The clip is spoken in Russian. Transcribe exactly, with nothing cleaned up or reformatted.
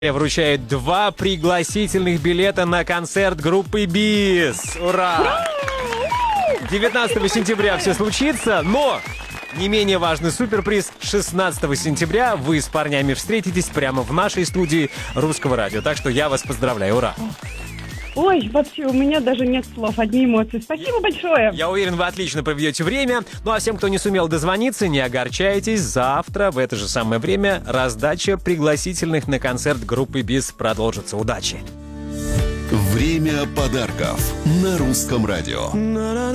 Вручает два пригласительных билета на концерт группы БИС. Ура! девятнадцатого сентября все случится, но не менее важный суперприз. шестнадцатого сентября вы с парнями встретитесь прямо в нашей студии Русского радио. Так что я вас поздравляю. Ура! Ой, вообще, у меня даже нет слов, одни эмоции. Спасибо большое. Я уверен, вы отлично проведете время. Ну а всем, кто не сумел дозвониться, не огорчайтесь. Завтра в это же самое время раздача пригласительных на концерт группы БИС продолжится. Удачи! Время подарков на Русском радио.